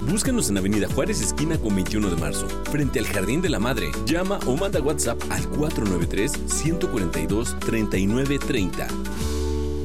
Búscanos en Avenida Juárez, esquina con 21 de marzo, frente al Jardín de la Madre. Llama o manda WhatsApp al 493-142-3930.